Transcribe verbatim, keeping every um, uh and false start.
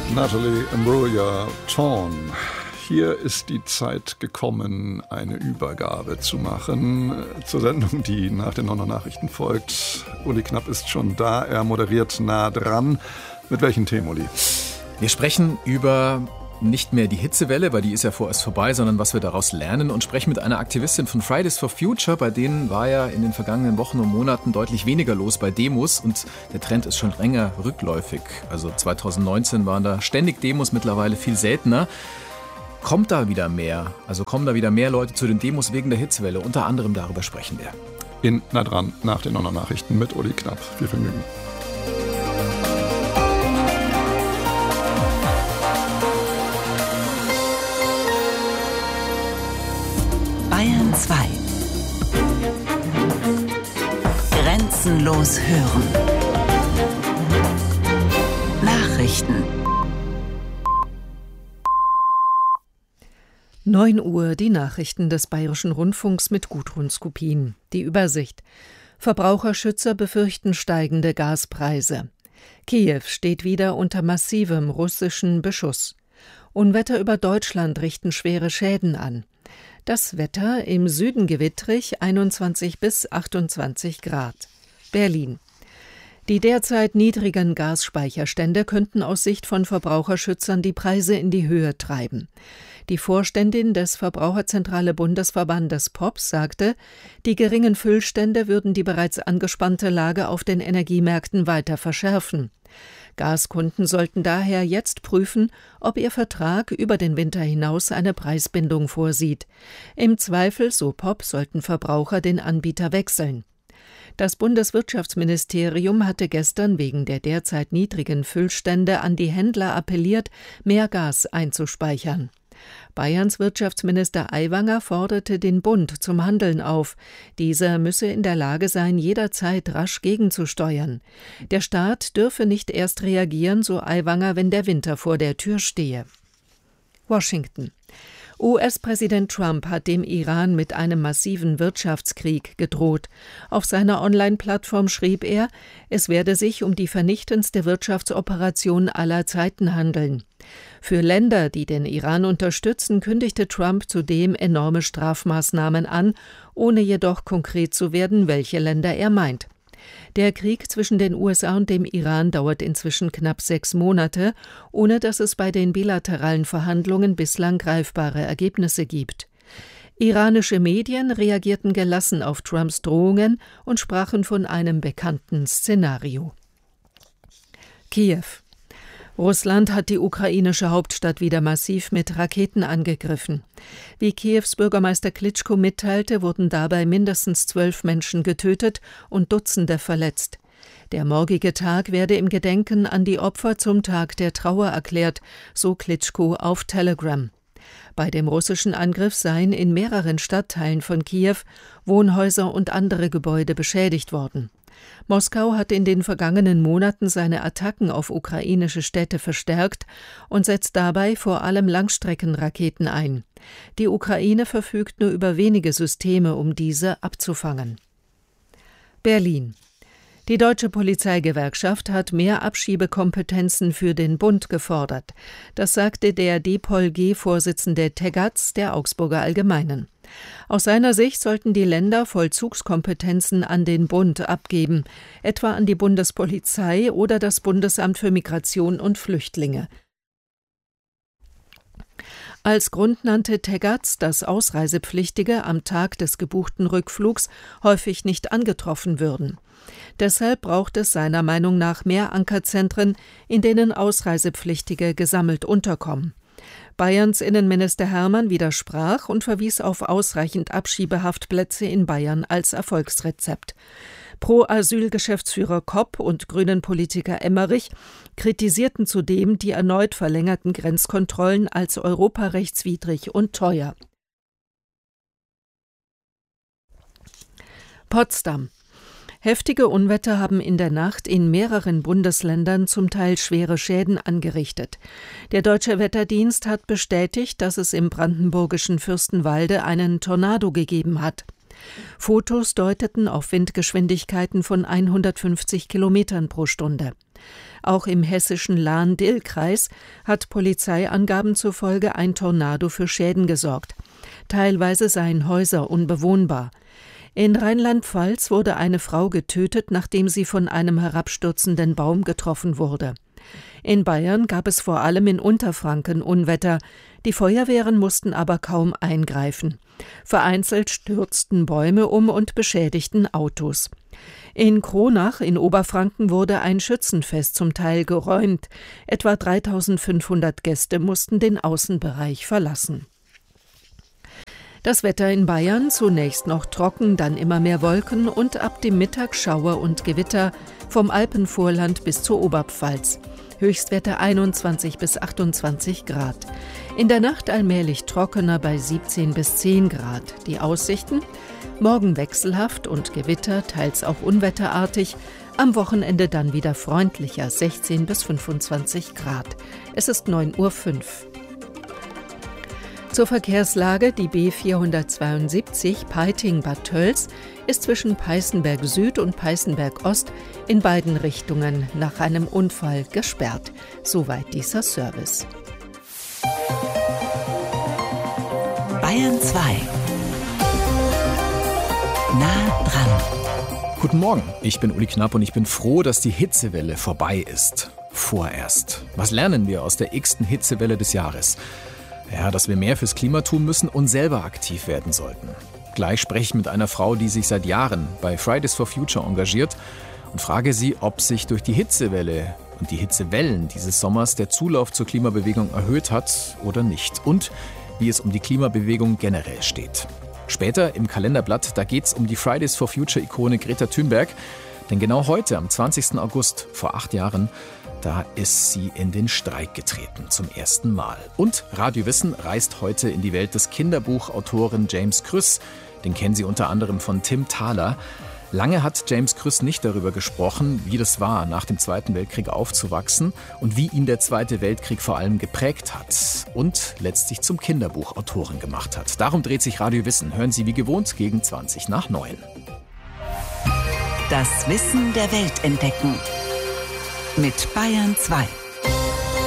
Natalie Imbruglia, Torn. Hier ist die Zeit gekommen, eine Übergabe zu machen zur Sendung, die nach den Londoner Nachrichten folgt. Uli Knapp ist schon da, er moderiert nah dran. Mit welchen Themen, Uli? Wir sprechen über nicht mehr die Hitzewelle, weil die ist ja vorerst vorbei, sondern was wir daraus lernen, und sprechen mit einer Aktivistin von Fridays for Future. Bei denen war ja in den vergangenen Wochen und Monaten deutlich weniger los bei Demos und der Trend ist schon länger rückläufig. Also zwanzig neunzehn waren da ständig Demos, mittlerweile viel seltener. Kommt da wieder mehr? Also kommen da wieder mehr Leute zu den Demos wegen der Hitzewelle? Unter anderem darüber sprechen wir. In Nah dran nach den Londoner Nachrichten mit Uli Knapp. Viel Vergnügen. Bayern zwei. Grenzenlos hören. Nachrichten. neun Uhr, die Nachrichten des Bayerischen Rundfunks mit Gudrun Skupin. Die Übersicht. Verbraucherschützer befürchten steigende Gaspreise. Kiew steht wieder unter massivem russischen Beschuss. Unwetter über Deutschland richten schwere Schäden an. Das Wetter: im Süden gewittrig, einundzwanzig bis achtundzwanzig Grad. Berlin. Die derzeit niedrigen Gasspeicherstände könnten aus Sicht von Verbraucherschützern die Preise in die Höhe treiben. Die Vorständin des Verbraucherzentrale Bundesverbandes P O P S sagte, die geringen Füllstände würden die bereits angespannte Lage auf den Energiemärkten weiter verschärfen. Gaskunden sollten daher jetzt prüfen, ob ihr Vertrag über den Winter hinaus eine Preisbindung vorsieht. Im Zweifel, so P O P, sollten Verbraucher den Anbieter wechseln. Das Bundeswirtschaftsministerium hatte gestern wegen der derzeit niedrigen Füllstände an die Händler appelliert, mehr Gas einzuspeichern. Bayerns Wirtschaftsminister Aiwanger forderte den Bund zum Handeln auf. Dieser müsse in der Lage sein, jederzeit rasch gegenzusteuern. Der Staat dürfe nicht erst reagieren, so Aiwanger, wenn der Winter vor der Tür stehe. Washington. U S-Präsident Trump hat dem Iran mit einem massiven Wirtschaftskrieg gedroht. Auf seiner Online-Plattform schrieb er, es werde sich um die vernichtendste Wirtschaftsoperation aller Zeiten handeln. Für Länder, die den Iran unterstützen, kündigte Trump zudem enorme Strafmaßnahmen an, ohne jedoch konkret zu werden, welche Länder er meint. Der Krieg zwischen den U S A und dem Iran dauert inzwischen knapp sechs Monate, ohne dass es bei den bilateralen Verhandlungen bislang greifbare Ergebnisse gibt. Iranische Medien reagierten gelassen auf Trumps Drohungen und sprachen von einem bekannten Szenario. Kiew. Russland hat die ukrainische Hauptstadt wieder massiv mit Raketen angegriffen. Wie Kiews Bürgermeister Klitschko mitteilte, wurden dabei mindestens zwölf Menschen getötet und Dutzende verletzt. Der morgige Tag werde im Gedenken an die Opfer zum Tag der Trauer erklärt, so Klitschko auf Telegram. Bei dem russischen Angriff seien in mehreren Stadtteilen von Kiew Wohnhäuser und andere Gebäude beschädigt worden. Moskau hat in den vergangenen Monaten seine Attacken auf ukrainische Städte verstärkt und setzt dabei vor allem Langstreckenraketen ein. Die Ukraine verfügt nur über wenige Systeme, um diese abzufangen. Berlin. Die Deutsche Polizeigewerkschaft hat mehr Abschiebekompetenzen für den Bund gefordert. Das sagte der D P O L G-Vorsitzende Tegatz der Augsburger Allgemeinen. Aus seiner Sicht sollten die Länder Vollzugskompetenzen an den Bund abgeben, etwa an die Bundespolizei oder das Bundesamt für Migration und Flüchtlinge. Als Grund nannte Tegatz, dass Ausreisepflichtige am Tag des gebuchten Rückflugs häufig nicht angetroffen würden. Deshalb braucht es seiner Meinung nach mehr Ankerzentren, in denen Ausreisepflichtige gesammelt unterkommen. Bayerns Innenminister Hermann widersprach und verwies auf ausreichend Abschiebehaftplätze in Bayern als Erfolgsrezept. Pro-Asyl-Geschäftsführer Kopp und Grünen-Politiker Emmerich kritisierten zudem die erneut verlängerten Grenzkontrollen als europarechtswidrig und teuer. Potsdam. Heftige Unwetter haben in der Nacht in mehreren Bundesländern zum Teil schwere Schäden angerichtet. Der Deutsche Wetterdienst hat bestätigt, dass es im brandenburgischen Fürstenwalde einen Tornado gegeben hat. Fotos deuteten auf Windgeschwindigkeiten von hundertfünfzig Kilometern pro Stunde. Auch im hessischen Lahn-Dill-Kreis hat Polizeiangaben zufolge ein Tornado für Schäden gesorgt. Teilweise seien Häuser unbewohnbar. In Rheinland-Pfalz wurde eine Frau getötet, nachdem sie von einem herabstürzenden Baum getroffen wurde. In Bayern gab es vor allem in Unterfranken Unwetter. Die Feuerwehren mussten aber kaum eingreifen. Vereinzelt stürzten Bäume um und beschädigten Autos. In Kronach in Oberfranken wurde ein Schützenfest zum Teil geräumt. Etwa dreitausendfünfhundert Gäste mussten den Außenbereich verlassen. Das Wetter in Bayern, zunächst noch trocken, dann immer mehr Wolken und ab dem Mittag Schauer und Gewitter, vom Alpenvorland bis zur Oberpfalz. Höchstwerte einundzwanzig bis achtundzwanzig Grad. In der Nacht allmählich trockener bei siebzehn bis zehn Grad. Die Aussichten? Morgen wechselhaft und Gewitter, teils auch unwetterartig. Am Wochenende dann wieder freundlicher, sechzehn bis fünfundzwanzig Grad. Es ist neun Uhr fünf. Zur Verkehrslage: Die B vierhundertzweiundsiebzig Peiting-Bad Tölz ist zwischen Peißenberg Süd und Peißenberg Ost in beiden Richtungen nach einem Unfall gesperrt. Soweit dieser Service. Bayern zwei. Nah dran. Guten Morgen, ich bin Uli Knapp und ich bin froh, dass die Hitzewelle vorbei ist. Vorerst. Was lernen wir aus der x-ten Hitzewelle des Jahres? Ja, dass wir mehr fürs Klima tun müssen und selber aktiv werden sollten. Gleich spreche ich mit einer Frau, die sich seit Jahren bei Fridays for Future engagiert und frage sie, ob sich durch die Hitzewelle und die Hitzewellen dieses Sommers der Zulauf zur Klimabewegung erhöht hat oder nicht und wie es um die Klimabewegung generell steht. Später im Kalenderblatt, da geht es um die Fridays for Future-Ikone Greta Thunberg. Denn genau heute, am zwanzigsten August, vor acht Jahren, da ist sie in den Streik getreten, zum ersten Mal. Und Radio Wissen reist heute in die Welt des Kinderbuchautoren James Krüss. Den kennen Sie unter anderem von Tim Thaler. Lange hat James Krüss nicht darüber gesprochen, wie das war, nach dem Zweiten Weltkrieg aufzuwachsen und wie ihn der Zweite Weltkrieg vor allem geprägt hat und letztlich zum Kinderbuchautoren gemacht hat. Darum dreht sich Radio Wissen. Hören Sie wie gewohnt gegen zwanzig nach neun. Das Wissen der Welt entdecken. Mit Bayern zwei.